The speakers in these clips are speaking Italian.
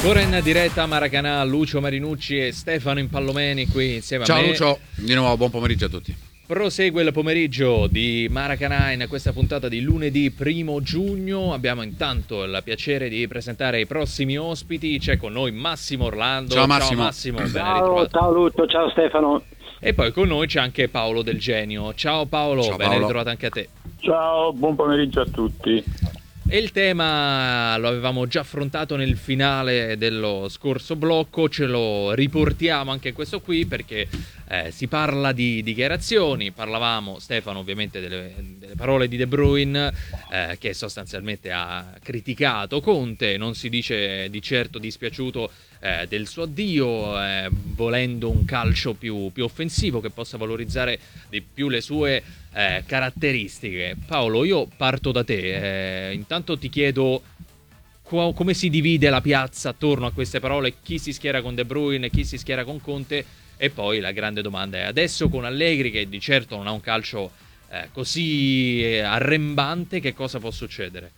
Ora in diretta a Maracanã, Lucio Marinucci e Stefano Impallomeni qui insieme a me. Ciao Lucio, di nuovo buon pomeriggio a tutti. Prosegue il pomeriggio di Maracanã in questa puntata di lunedì 1 giugno. Abbiamo intanto il piacere di presentare i prossimi ospiti. C'è con noi Massimo Orlando. Ciao Massimo. Ben ritrovato. Ciao Lucio, ciao Stefano. E poi con noi c'è anche Paolo Del Genio. Ciao Paolo, Ciao, ben Paolo. ritrovato anche a te. Ciao, buon pomeriggio a tutti. E il tema lo avevamo già affrontato nel finale dello scorso blocco, ce lo riportiamo anche questo qui perché si parla di dichiarazioni. Parlavamo, Stefano, ovviamente delle parole di De Bruyne che sostanzialmente ha criticato Conte, non si dice di certo dispiaciuto del suo addio, volendo un calcio più offensivo che possa valorizzare di più le sue caratteristiche. Paolo, io parto da te, intanto ti chiedo come si divide la piazza attorno a queste parole, chi si schiera con De Bruyne, chi si schiera con Conte, e poi la grande domanda è adesso con Allegri, che di certo non ha un calcio così arrembante, che cosa può succedere?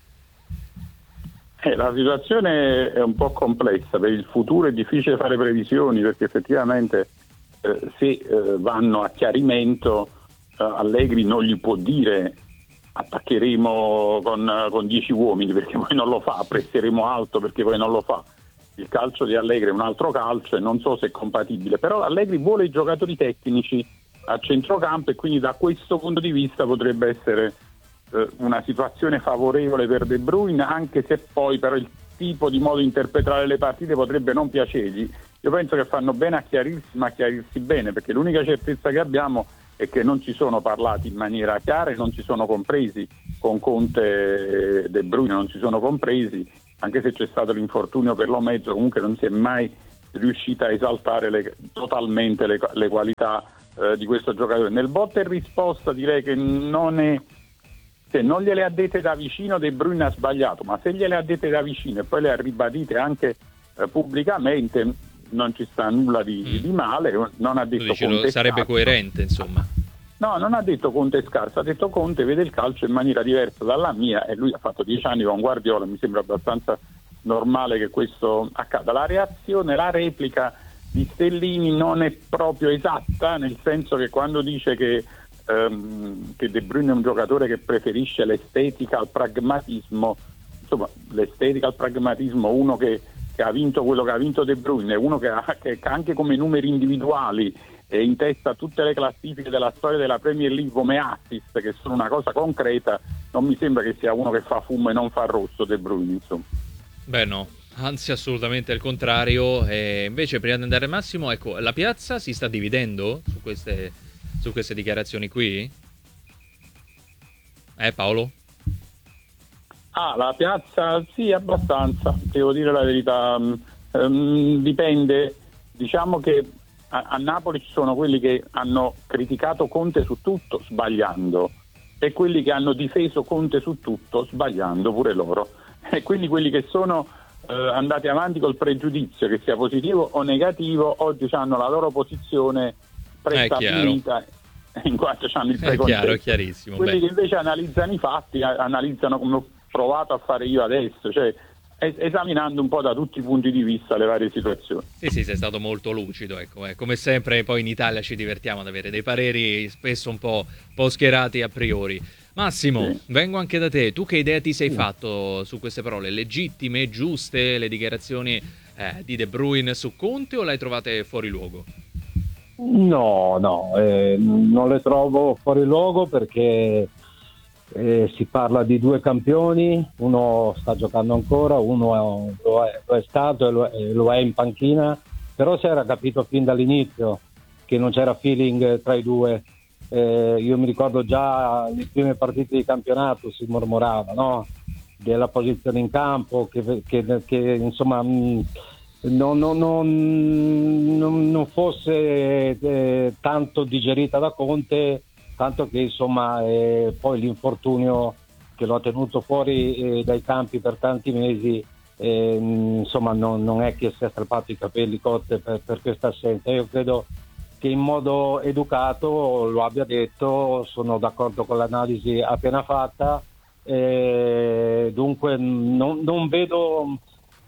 La situazione è un po' complessa, per il futuro è difficile fare previsioni perché effettivamente se vanno a chiarimento Allegri non gli può dire attaccheremo con 10 uomini perché poi non lo fa, presseremo alto perché poi non lo fa. Il calcio di Allegri è un altro calcio e non so se è compatibile, però Allegri vuole i giocatori tecnici a centrocampo e quindi da questo punto di vista potrebbe essere una situazione favorevole per De Bruyne, anche se poi però il tipo di modo di interpretare le partite potrebbe non piacergli. Io penso che fanno bene a chiarirsi, ma a chiarirsi bene, perché l'unica certezza che abbiamo è che non ci sono parlati in maniera chiara e non si sono compresi con Conte e De Bruyne, non si sono compresi, anche se c'è stato l'infortunio per lo mezzo, comunque non si è mai riuscita a esaltare totalmente le qualità di questo giocatore. Nel botta e risposta direi che se non gliele ha dette da vicino De Bruyne ha sbagliato, ma se gliele ha dette da vicino e poi le ha ribadite anche pubblicamente non ci sta nulla di male. Non ha detto Conte sarebbe scarso. Coerente, insomma. No, non ha detto Conte scarso, ha detto Conte vede il calcio in maniera diversa dalla mia e lui ha fatto 10 anni con Guardiola, mi sembra abbastanza normale che questo accada. La replica di Stellini non è proprio esatta, nel senso che quando dice che De Bruyne è un giocatore che preferisce l'estetica al pragmatismo, insomma l'estetica al pragmatismo, uno che ha vinto quello che ha vinto De Bruyne, uno che anche come numeri individuali in testa tutte le classifiche della storia della Premier League come assist, che sono una cosa concreta, non mi sembra che sia uno che fa fumo e non fa rosso De Bruyne, insomma. Beh no, anzi assolutamente il contrario. E invece prima di andare Massimo, ecco, la piazza si sta dividendo su queste dichiarazioni qui? Paolo? La piazza sì, abbastanza, devo dire la verità. Dipende, diciamo che a Napoli ci sono quelli che hanno criticato Conte su tutto sbagliando e quelli che hanno difeso Conte su tutto sbagliando pure loro, e quindi quelli che sono andati avanti col pregiudizio che sia positivo o negativo oggi hanno la loro posizione prestabilita in quanto hanno il preconcetto. È chiarissimo. Quelli che invece analizzano i fatti, analizzano come ho provato a fare io adesso, cioè esaminando un po' da tutti i punti di vista le varie situazioni. Sì, sei stato molto lucido, ecco. Come sempre poi in Italia ci divertiamo ad avere dei pareri spesso un po' schierati a priori. Massimo, sì. Vengo anche da te. Tu che idea ti sei fatto su queste parole? Legittime, giuste, le dichiarazioni di De Bruyne su Conte, o le hai trovate fuori luogo? No, non le trovo fuori luogo perché si parla di due campioni, uno sta giocando ancora, uno lo è stato e lo è in panchina, però si era capito fin dall'inizio che non c'era feeling tra i due. Io mi ricordo già le prime partite di campionato si mormorava, no? Della posizione in campo che insomma non fosse tanto digerita da Conte, tanto che insomma poi l'infortunio che lo ha tenuto fuori dai campi per tanti mesi, insomma non è che si è strappato i capelli Conte per questa assenza. Io credo che in modo educato lo abbia detto, sono d'accordo con l'analisi appena fatta, dunque non vedo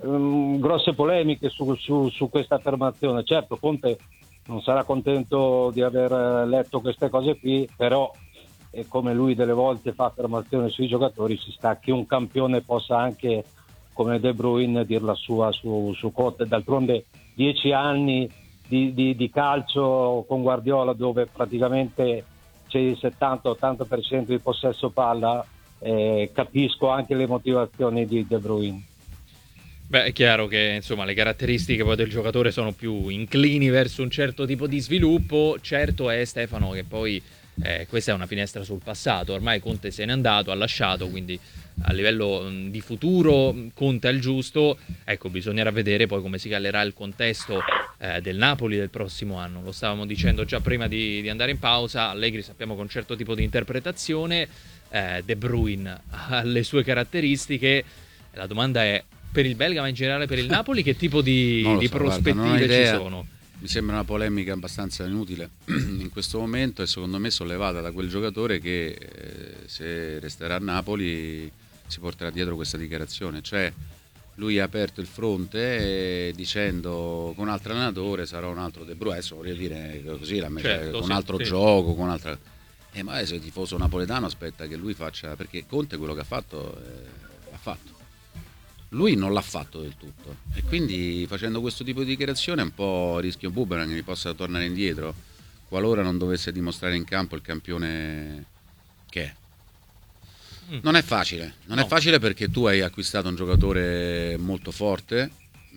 grosse polemiche su questa affermazione. Certo, Conte non sarà contento di aver letto queste cose qui, però e come lui delle volte fa affermazioni sui giocatori, ci sta che un campione possa anche, come De Bruyne, dir la sua su Conte. D'altronde 10 anni di calcio con Guardiola, dove praticamente c'è il 70-80% di possesso palla, capisco anche le motivazioni di De Bruyne. Beh, è chiaro che insomma le caratteristiche poi del giocatore sono più inclini verso un certo tipo di sviluppo. Certo è, Stefano, che poi questa è una finestra sul passato, ormai Conte se n'è andato, ha lasciato, quindi a livello di futuro Conte è il giusto. Ecco, bisognerà vedere poi come si calerà il contesto del Napoli del prossimo anno. Lo stavamo dicendo già prima di andare in pausa, Allegri sappiamo con un certo tipo di interpretazione, De Bruyne ha le sue caratteristiche. La domanda è, per il belga ma in generale per il Napoli, che tipo di prospettive ci sono? Mi sembra una polemica abbastanza inutile in questo momento, e secondo me sollevata da quel giocatore che se resterà a Napoli si porterà dietro questa dichiarazione. Cioè, lui ha aperto il fronte dicendo con un altro allenatore sarà un altro De Bruyne, voglio dire così, Certo, con un sì, altro sì. gioco, con un'altra... ma se il tifoso napoletano aspetta che lui faccia, perché Conte quello che ha fatto l'ha fatto. Lui non l'ha fatto del tutto, e quindi facendo questo tipo di dichiarazione è un po' rischio boomerang che possa tornare indietro qualora non dovesse dimostrare in campo il campione che è. Non è facile, è facile, perché tu hai acquistato un giocatore molto forte,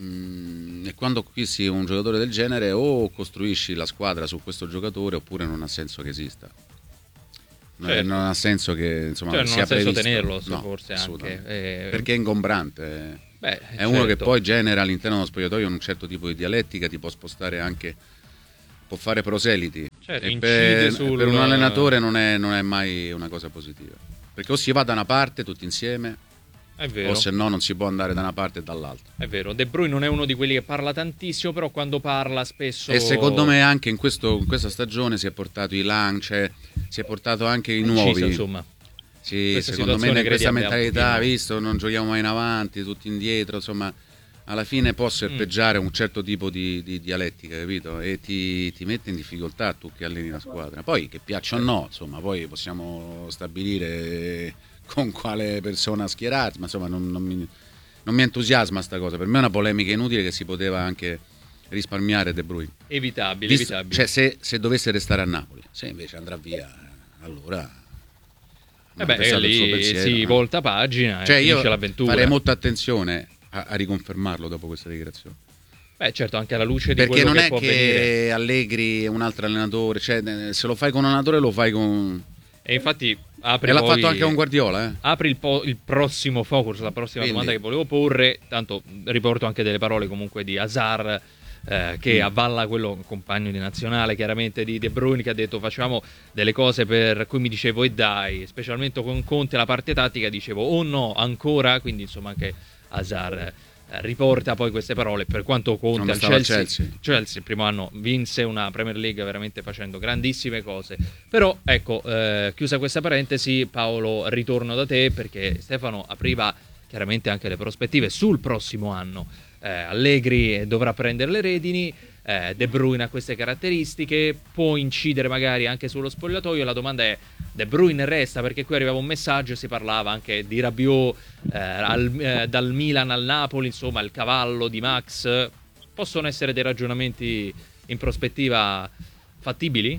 e quando acquisti un giocatore del genere o costruisci la squadra su questo giocatore oppure non ha senso che esista. Certo. Non ha senso che insomma Cioè, non sia ha senso previsto. tenerlo, No, forse anche. assolutamente. Perché è ingombrante. Beh, è uno che certo. poi genera all'interno dello spogliatoio un certo tipo di dialettica, ti può spostare anche, può fare proseliti. Certo, E incide per un allenatore non è mai una cosa positiva. Perché o si va da una parte tutti insieme, È vero. o se no non si può andare da una parte e dall'altra. È vero, De Bruyne non è uno di quelli che parla tantissimo, però quando parla spesso... E secondo me anche in questa stagione si è portato i Lang, si è portato anche i nuovi. Insomma. Sì, Questa secondo me situazione questa credi abbia un mentalità, pochino- visto, non giochiamo mai in avanti, tutti indietro, insomma, alla fine può serpeggiare un certo tipo di dialettica, capito? E ti mette in difficoltà tu che alleni la squadra. Poi che piaccia o no, insomma, poi possiamo stabilire con quale persona schierarsi, ma insomma non mi entusiasma sta cosa. Per me è una polemica inutile che si poteva anche risparmiare De Bruyne. Evitabile. Cioè, se dovesse restare a Napoli, se invece andrà via, allora... lì si volta pagina, cioè, e io finisce l'avventura. farei molta attenzione a riconfermarlo dopo questa dichiarazione. Beh, certo, anche alla luce di Perché quello non che è può che venire. Allegri è un altro allenatore, cioè, se lo fai con un allenatore lo fai con... E infatti apri E l'ha poi- fatto anche con Guardiola, Apri il prossimo focus, la prossima Quindi- domanda che volevo porre. Tanto riporto anche delle parole comunque di Hazard, che avvalla quello compagno di nazionale chiaramente di De Bruyne, che ha detto facciamo delle cose per cui mi dicevo e dai, specialmente con Conte la parte tattica dicevo oh no ancora, quindi insomma anche Hazard riporta poi queste parole, per quanto Conte Quando al stava al Chelsea il primo anno vinse una Premier League veramente facendo grandissime cose. Però ecco, chiusa questa parentesi, Paolo, ritorno da te, perché Stefano apriva chiaramente anche le prospettive sul prossimo anno. Allegri dovrà prendere le redini, De Bruyne ha queste caratteristiche, può incidere magari anche sullo spogliatoio. La domanda è: De Bruyne resta? Perché qui arrivava un messaggio, si parlava anche di Rabiot dal Milan al Napoli, insomma il cavallo di Max. Possono essere dei ragionamenti in prospettiva fattibili?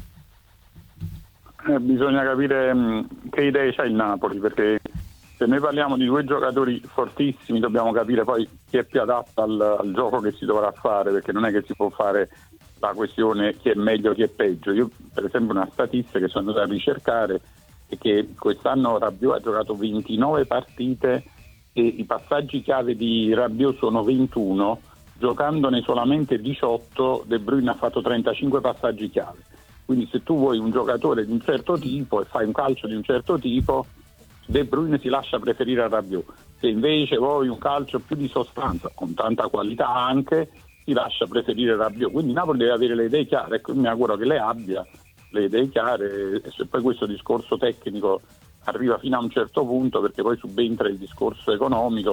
Bisogna capire che idee c'ha il Napoli, perché se noi parliamo di due giocatori fortissimi dobbiamo capire poi chi è più adatto al gioco che si dovrà fare, perché non è che si può fare la questione chi è meglio, chi è peggio. Io per esempio una statistica che sono andato a ricercare è che quest'anno Rabiot ha giocato 29 partite e i passaggi chiave di Rabiot sono 21, giocandone solamente 18 De Bruyne ha fatto 35 passaggi chiave. Quindi se tu vuoi un giocatore di un certo tipo e fai un calcio di un certo tipo, De Bruyne si lascia preferire a Rabiot. Se invece vuoi un calcio più di sostanza, con tanta qualità anche, si lascia preferire Rabiot. Quindi Napoli deve avere le idee chiare, ecco, mi auguro che le abbia le idee chiare, e se poi questo discorso tecnico arriva fino a un certo punto, perché poi subentra il discorso economico,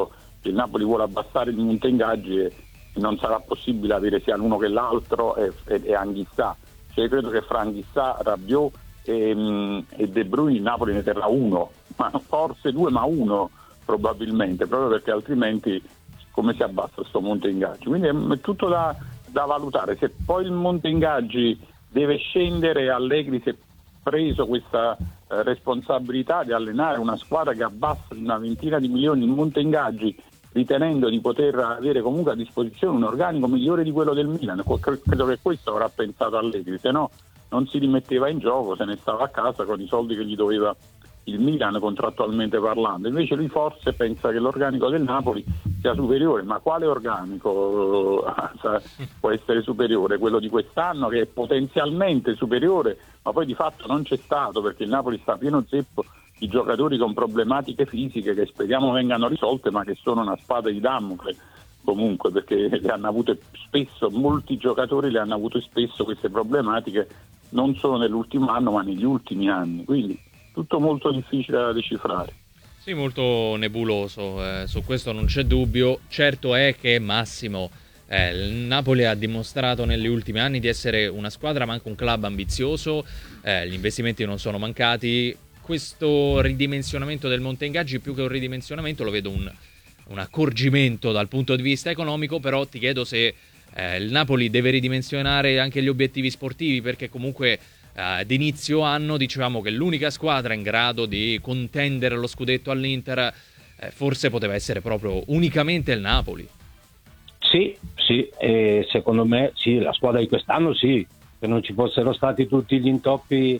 il Napoli vuole abbassare il monte ingaggi e non sarà possibile avere sia l'uno che l'altro e Anghissà. Cioè, credo che fra Anghissà, Rabiot e De Bruyne il Napoli ne terrà uno, ma forse due, ma uno probabilmente, proprio perché altrimenti come si abbassa questo monte ingaggi. Quindi è tutto da valutare. Se poi il monte ingaggi deve scendere, Allegri si è preso questa responsabilità di allenare una squadra che abbassa una ventina di milioni il monte ingaggi, ritenendo di poter avere comunque a disposizione un organico migliore di quello del Milan. Credo che questo avrà pensato Allegri, se no non si rimetteva in gioco, se ne stava a casa con i soldi che gli doveva il Milan contrattualmente parlando. Invece lui forse pensa che l'organico del Napoli sia superiore, ma quale organico può essere superiore? Quello di quest'anno, che è potenzialmente superiore, ma poi di fatto non c'è stato, perché il Napoli sta pieno zeppo di giocatori con problematiche fisiche che speriamo vengano risolte, ma che sono una spada di Damocle comunque, perché le hanno avute spesso, molti giocatori le hanno avute spesso queste problematiche, non solo nell'ultimo anno ma negli ultimi anni, quindi tutto molto difficile da decifrare. Sì, molto nebuloso, su questo non c'è dubbio. Certo è che Massimo, il Napoli ha dimostrato negli ultimi anni di essere una squadra ma anche un club ambizioso, gli investimenti non sono mancati. Questo ridimensionamento del monte ingaggi, più che un ridimensionamento, lo vedo un accorgimento dal punto di vista economico, però ti chiedo se il Napoli deve ridimensionare anche gli obiettivi sportivi, perché comunque d'inizio anno dicevamo che l'unica squadra in grado di contendere lo scudetto all'Inter forse poteva essere proprio unicamente il Napoli. Sì, secondo me sì, la squadra di quest'anno sì, se non ci fossero stati tutti gli intoppi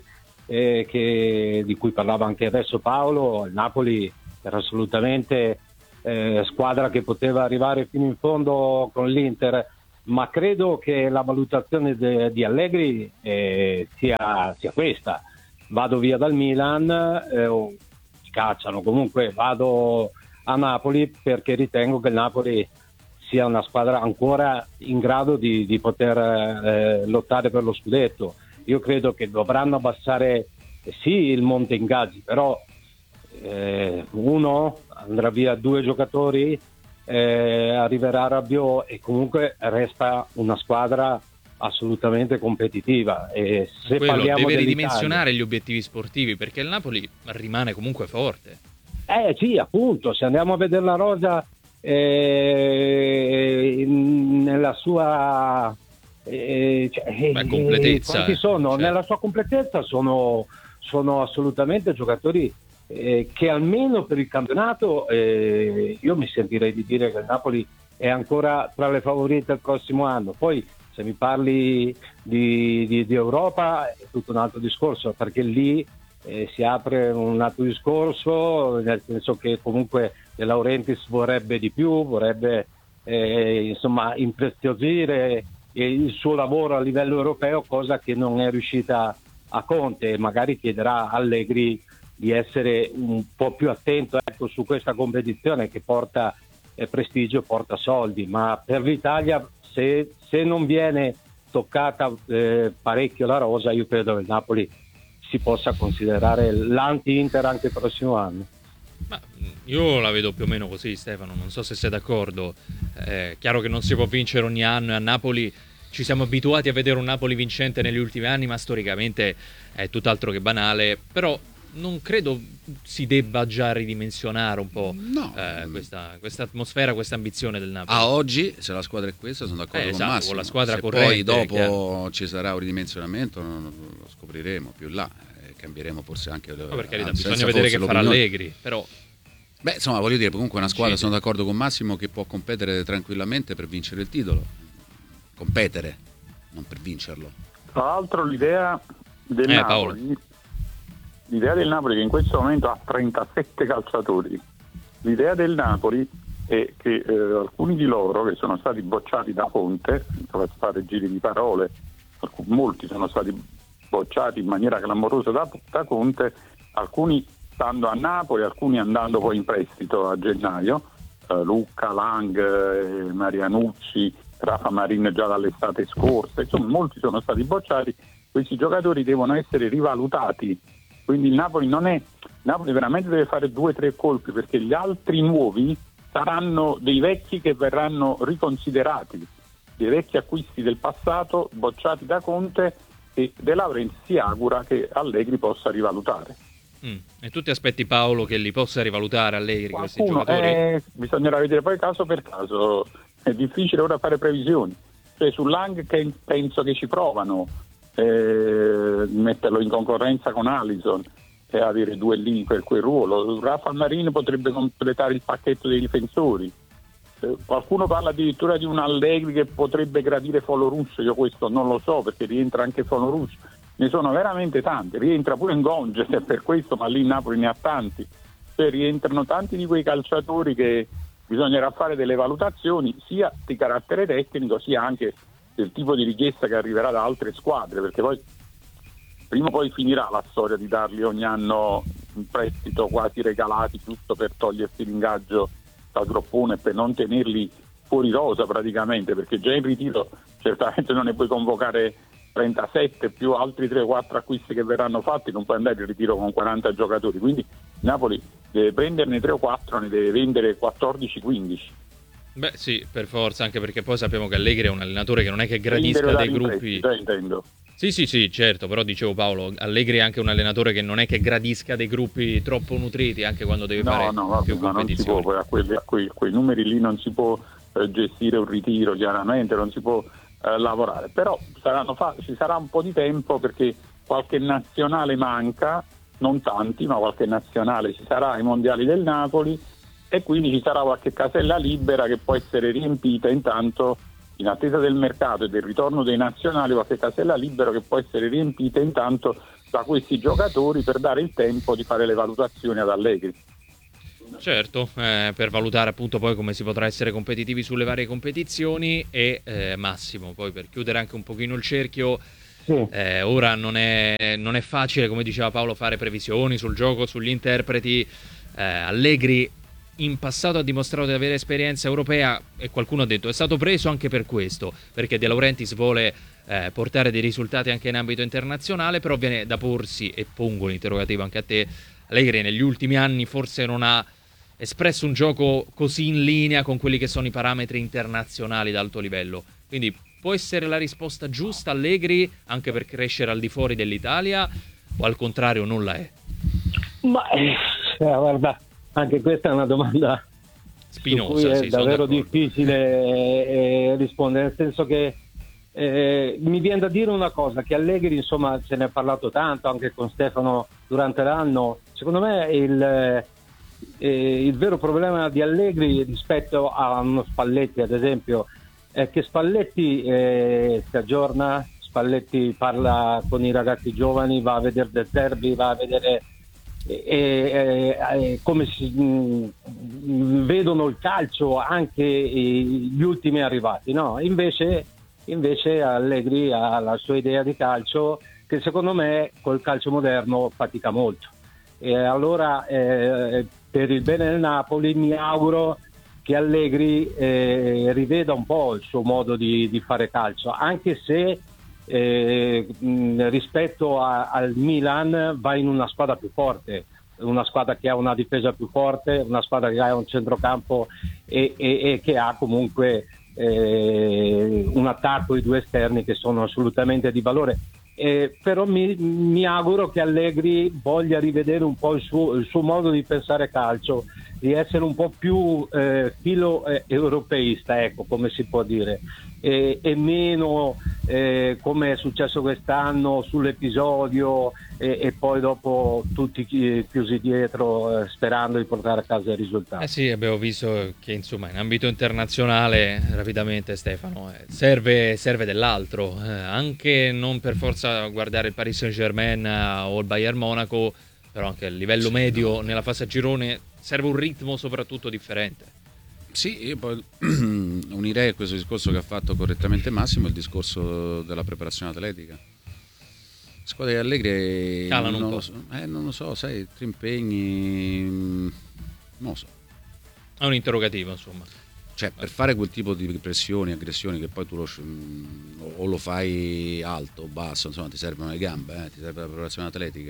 di cui parlava anche adesso Paolo, il Napoli era assolutamente squadra che poteva arrivare fino in fondo con l'Inter, ma credo che la valutazione di Allegri sia questa: vado via dal Milan, o mi cacciano, comunque vado a Napoli perché ritengo che il Napoli sia una squadra ancora in grado di poter lottare per lo scudetto. Io credo che dovranno abbassare sì il monte ingaggi, però uno andrà via, due giocatori, arriverà Rabiot e comunque resta una squadra assolutamente competitiva. E se parliamo deve ridimensionare gli obiettivi sportivi, perché il Napoli rimane comunque forte. Sì, appunto, se andiamo a vedere la rosa nella sua completezza, quanti sono? certo. Nella sua completezza sono assolutamente giocatori che almeno per il campionato io mi sentirei di dire che il Napoli è ancora tra le favorite il prossimo anno. Poi se mi parli di Europa è tutto un altro discorso, perché lì si apre un altro discorso, nel senso che comunque De Laurentiis vorrebbe di più, vorrebbe insomma impreziosire il suo lavoro a livello europeo, cosa che non è riuscita a Conte. Magari chiederà a Allegri di essere un po' più attento, ecco, su questa competizione che porta prestigio, porta soldi, ma per l'Italia se non viene toccata parecchio la rosa, io credo che il Napoli si possa considerare l'anti-Inter anche il prossimo anno. Ma io la vedo più o meno così, Stefano, non so se sei d'accordo. Chiaro che non si può vincere ogni anno, e a Napoli ci siamo abituati a vedere un Napoli vincente negli ultimi anni, ma storicamente è tutt'altro che banale. Però non credo si debba già ridimensionare un po' questa atmosfera, questa ambizione del Napoli. A oggi, se la squadra è questa, sono d'accordo con Massimo. Con la squadra se corrente, poi dopo ci sarà un ridimensionamento, lo scopriremo più là, cambieremo forse anche per carità, bisogna vedere che farà Allegri, però beh, insomma, voglio dire, comunque è una squadra, sono d'accordo con Massimo, che può competere tranquillamente per vincere il titolo. Competere, non per vincerlo. Tra l'altro l'idea del Napoli, che in questo momento ha 37 calciatori, l'idea del Napoli è che alcuni di loro che sono stati bocciati da Conte, per fare giri di parole, molti sono stati bocciati in maniera clamorosa da Conte, alcuni stando a Napoli, alcuni andando poi in prestito a gennaio, Lucca, Lang, Marianucci, Rafa Marin già dall'estate scorsa, insomma molti sono stati bocciati. Questi giocatori devono essere rivalutati, quindi il Napoli veramente deve fare 2 o 3 colpi, perché gli altri nuovi saranno dei vecchi che verranno riconsiderati, dei vecchi acquisti del passato bocciati da Conte, e De Laurentiis si augura che Allegri possa rivalutare. E tu ti aspetti, Paolo, che li possa rivalutare Allegri questi Qualcuno, giocatori? bisognerà vedere poi caso per caso, è difficile ora fare previsioni. Cioè, su Lang penso che ci provano, metterlo in concorrenza con Alisson e avere due lì per quel ruolo. Rafa Marin potrebbe completare il pacchetto dei difensori. Qualcuno parla addirittura di un Allegri che potrebbe gradire Folorusso, io questo non lo so, perché rientra anche Folorusso. Ne sono veramente tanti, rientra pure Ngonge, se è per questo, ma lì in Napoli ne ha tanti. Cioè, rientrano tanti di quei calciatori che bisognerà fare delle valutazioni sia di carattere tecnico sia anche del tipo di richiesta che arriverà da altre squadre, perché poi prima o poi finirà la storia di darli ogni anno in prestito quasi regalati giusto per togliersi l'ingaggio dal groppone e per non tenerli fuori rosa praticamente, perché già in ritiro certamente non ne puoi convocare 37 più altri 3 o 4 acquisti che verranno fatti, non puoi andare in ritiro con 40 giocatori, quindi Napoli deve prenderne 3 o 4, ne deve vendere 14-15. Beh sì, per forza, anche perché poi sappiamo che Allegri è un allenatore che non è che gradisca dei gruppi. Intendo. Sì, certo, però dicevo, Paolo, Allegri è anche un allenatore che non è che gradisca dei gruppi troppo nutriti, anche quando deve fare più competizioni. Non si può, a quei numeri lì non si può gestire un ritiro, chiaramente non si può lavorare, però ci sarà un po' di tempo, perché qualche nazionale manca, non tanti, ma qualche nazionale ci sarà ai mondiali del Napoli, e quindi ci sarà qualche casella libera che può essere riempita intanto, in attesa del mercato e del ritorno dei nazionali, qualche casella libera che può essere riempita intanto da questi giocatori per dare il tempo di fare le valutazioni ad Allegri. Certo, per valutare appunto poi come si potrà essere competitivi sulle varie competizioni, e Massimo, poi per chiudere anche un pochino il cerchio, Sì. ora non è facile, come diceva Paolo, fare previsioni sul gioco, sugli interpreti. Allegri in passato ha dimostrato di avere esperienza europea, e qualcuno ha detto è stato preso anche per questo, perché De Laurentiis vuole portare dei risultati anche in ambito internazionale, però viene da porsi, e pongo l'interrogativo anche a te, Allegri negli ultimi anni forse non ha espresso un gioco così in linea con quelli che sono i parametri internazionali d'alto livello, quindi può essere la risposta giusta Allegri anche per crescere al di fuori dell'Italia, o al contrario non la è? Ma guarda, anche questa è una domanda Spinosa, su cui è sì, sono davvero d'accordo. difficile rispondere, nel senso che mi viene da dire una cosa, che Allegri, insomma, se ne è parlato tanto anche con Stefano durante l'anno. Secondo me il vero problema di Allegri rispetto a uno Spalletti, ad esempio, è che Spalletti si aggiorna, Spalletti parla con i ragazzi giovani, va a vedere De Zerbi, va a vedere come vedono il calcio anche gli ultimi arrivati, no? Invece Allegri ha la sua idea di calcio, che secondo me col calcio moderno fatica molto, e allora per il bene del Napoli mi auguro che Allegri riveda un po' il suo modo di fare calcio, anche se rispetto al Milan va in una squadra più forte, una squadra che ha una difesa più forte, una squadra che ha un centrocampo e che ha comunque un attacco e due esterni che sono assolutamente di valore. Però mi auguro che Allegri voglia rivedere un po' il suo modo di pensare calcio, di essere un po' più filo europeista, ecco, come si può dire, e meno come è successo quest'anno sull'episodio e poi dopo tutti chiusi dietro sperando di portare a casa il risultato. Sì, abbiamo visto che insomma in ambito internazionale, rapidamente Stefano, serve dell'altro, anche non per forza guardare il Paris Saint-Germain o il Bayern Monaco, però anche a livello medio nella fase a girone serve un ritmo soprattutto differente. Sì, io poi unirei a questo discorso che ha fatto correttamente Massimo il discorso della preparazione atletica. Squadre di Allegri calano un po'. Non lo so, sai, tre impegni, non lo so. È un interrogativo, insomma. Cioè, per fare quel tipo di pressioni, aggressioni, che poi tu o lo fai alto o basso, insomma, ti servono le gambe, ti serve la preparazione atletica.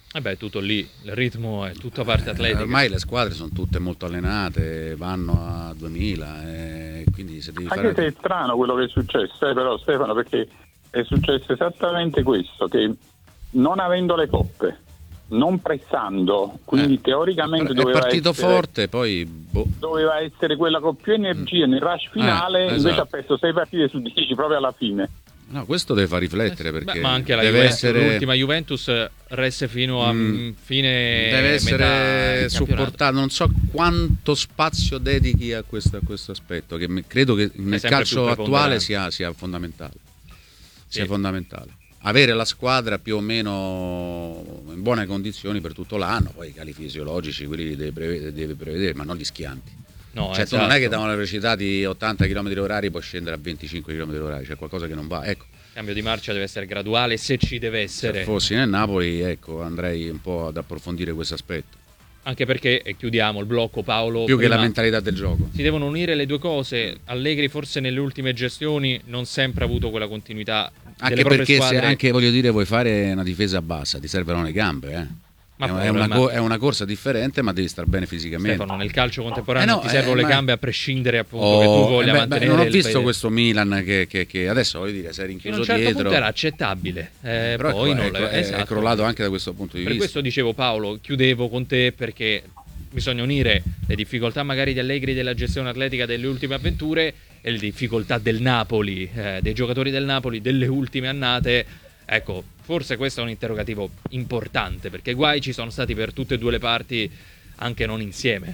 Tutto lì, il ritmo è tutta parte atletica. Ormai le squadre sono tutte molto allenate, vanno a 2000, quindi se devi Anche se è strano quello che è successo, però Stefano, perché è successo esattamente questo, che non avendo le coppe, non pressando, quindi teoricamente doveva è partito essere, forte, poi doveva essere quella con più energia nel rush finale, esatto. invece ha perso 6 partite su 10 proprio alla fine. No, questo deve far riflettere, perché ma anche la deve Juventus, essere, l'ultima Juventus resse fino a fine, deve essere metà supportato. Non so quanto spazio dedichi a questo aspetto, che credo che nel sempre calcio più attuale sia fondamentale. Sia fondamentale avere la squadra più o meno in buone condizioni per tutto l'anno. Poi i cali fisiologici quelli li deve prevedere, ma non gli schianti. No, cioè, esatto. tu non è che da una velocità di 80 km/h puoi scendere a 25 km/h, c'è qualcosa che non va. Ecco, il cambio di marcia deve essere graduale, se ci deve essere. se fossi nel Napoli, ecco, andrei un po' ad approfondire questo aspetto. Anche perché, e chiudiamo il blocco, Paolo, Più che prima, la mentalità del gioco. si devono unire le due cose. Allegri forse nelle ultime gestioni non sempre ha avuto quella continuità Anche delle proprie perché squadre. se anche, voglio dire, vuoi fare una difesa bassa, ti servono le gambe, Ma è una corsa differente, ma devi star bene fisicamente. Stefano, nel calcio contemporaneo no, ti servono le ma- gambe a prescindere appunto che tu voglia mantenere non ho il visto paese. questo Milan che adesso, voglio dire, si è Fino a rinchiuso un certo dietro, punto era accettabile, però poi non è esatto. crollato anche da questo punto di Per vista. questo dicevo, Paolo, chiudevo con te perché bisogna unire le difficoltà magari di Allegri della gestione atletica delle ultime avventure e le difficoltà del Napoli, dei giocatori del Napoli delle ultime annate. Ecco, forse questo è un interrogativo importante, perché guai ci sono stati per tutte e due le parti, anche non insieme.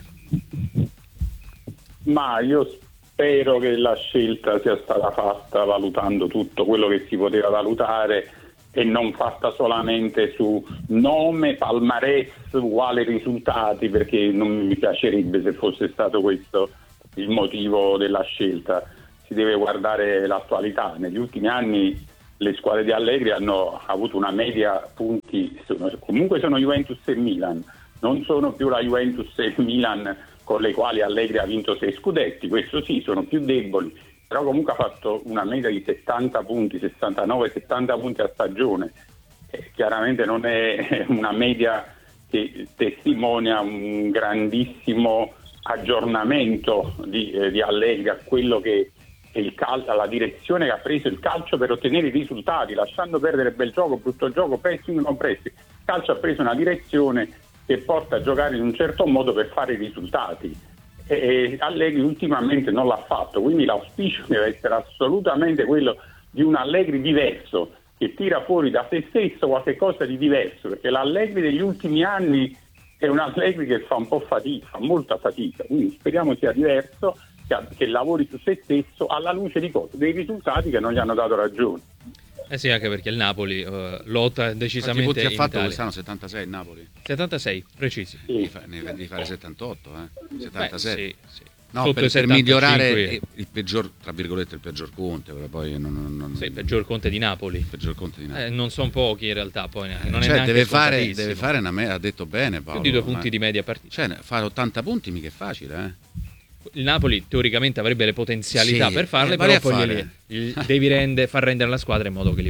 Ma io spero che la scelta sia stata fatta valutando tutto quello che si poteva valutare e non fatta solamente su nome, palmarès, uguali risultati, perché non mi piacerebbe se fosse stato questo il motivo della scelta. Si deve guardare l'attualità. Negli ultimi anni le squadre di Allegri hanno avuto una media punti, comunque sono Juventus e Milan, non sono più la Juventus e il Milan con le quali Allegri ha vinto 6 scudetti, questo sì, sono più deboli, però comunque ha fatto una media di 70 punti, 69-70 punti a stagione. Chiaramente non è una media che testimonia un grandissimo aggiornamento di Allegri a quello che alla direzione che ha preso il calcio per ottenere i risultati, lasciando perdere bel gioco, brutto gioco, pressing, non pressing. Il calcio ha preso una direzione che porta a giocare in un certo modo per fare i risultati e Allegri ultimamente non l'ha fatto, quindi l'auspicio deve essere assolutamente quello di un Allegri diverso, che tira fuori da se stesso qualche cosa di diverso, perché l'Allegri degli ultimi anni è un Allegri che fa un po' fatica, fa molta fatica, quindi speriamo sia diverso, che lavori su se stesso alla luce di cosa? Dei risultati che non gli hanno dato ragione. Sì, anche perché il Napoli lotta decisamente. Quanti punti ha fatto in quest'anno? 76 il Napoli? 76, precisi. Sì. Devi fare 78, 77. Sì, sì. No, Sotto per i 75, migliorare il peggior, tra virgolette, il peggior Conte, poi sì, il peggior Conte di Napoli. il peggior Conte di Napoli. Non sono pochi in realtà, poi non è Cioè, neanche deve scontatissimo. fare una media, ha detto bene Paolo. Più di 2 punti di media partita. Cioè, fare 80 punti mica è facile, Il Napoli teoricamente avrebbe le potenzialità Sì, per farle, vai però a poi fare. devi far rendere la squadra in modo che li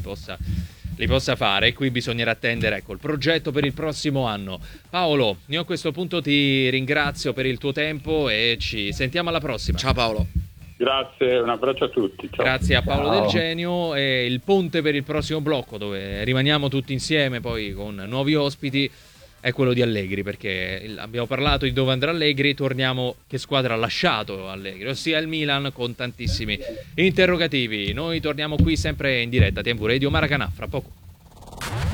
possa fare, e qui bisognerà attendere, ecco, il progetto per il prossimo anno. Paolo, io a questo punto ti ringrazio per il tuo tempo e ci sentiamo alla prossima. Ciao Paolo. Grazie, un abbraccio a tutti. Ciao. Grazie a Paolo Del Genio, e il ponte per il prossimo blocco, dove rimaniamo tutti insieme poi con nuovi ospiti, è quello di Allegri, perché abbiamo parlato di dove andrà Allegri, torniamo che squadra ha lasciato Allegri, ossia il Milan, con tantissimi interrogativi. Noi torniamo qui sempre in diretta, Tempo Radio Maracanã, fra poco.